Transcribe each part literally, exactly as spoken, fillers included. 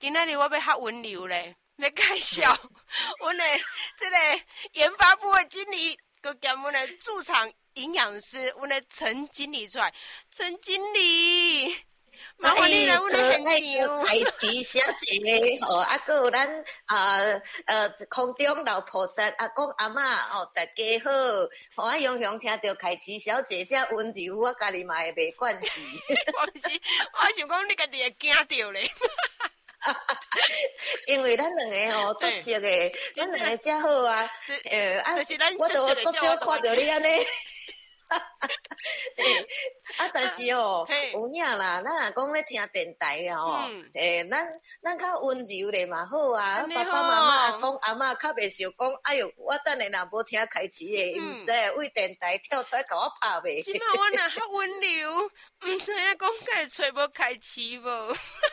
今仔日我要较温柔咧，要介绍阮的这个研发部的经理，佮兼阮的驻场营养师，阮的陈经理出来。陈经理，麻烦你来阮的现场。 台主小姐，吼，啊，还有咱啊呃空中老菩萨阿公阿嬷哦，大家好。吼，啊，雄雄听到凯琪小姐这温柔，我家己嘛会袂惯势。 我是，我想讲你家己会惊到咧。 因为咱两个吼做熟的，咱两个真好啊。呃啊，我都足少看到你安尼。啊，但是哦，有影啦，咱若讲咧听电台啊吼，诶，咱咱较温柔咧嘛好啊。爸爸妈妈、阿公阿嬷较袂想讲，哎哟，我等下若无听开始诶，毋知为电台跳出来甲我拍袂。 即摆我若较温柔，毋知影讲该找无开始无。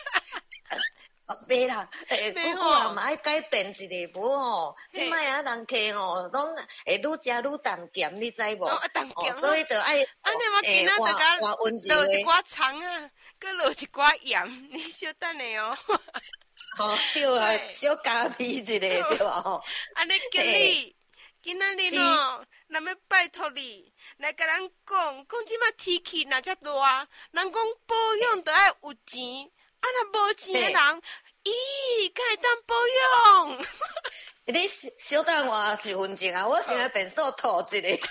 袂啦，诶，久久啊嘛爱改变一下，无吼，即摆啊人客吼，拢会愈食愈淡咸，你知无？ 哦，淡咸， 所以就爱诶换换温柔落一寡葱啊，佮落一寡盐，你小等下哦。 吼，对啊，小加味一下对吧？吼， 安尼经理，今仔日哦，咱要拜托你来甲咱讲，讲即摆天气若遮热，人讲保养着爱有钱。啊，若无钱的人，咦，敢会当保养？ 你小等我一分钟啊，我先来便所吐一个。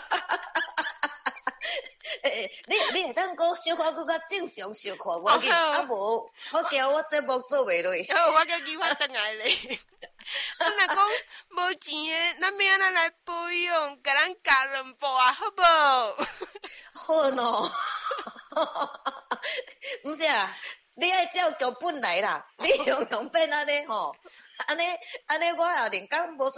诶，你你会当搁小可搁较正常小看我紧，啊无我惊我节目做袂落。 好，我甲计划转来咧。我若讲无钱的，咱要安怎来保养？甲咱加两步啊，好无？ 好喏，毋是啊。你爱照剧本来啦，你用用变安尼吼，安尼安尼我也连讲无啥。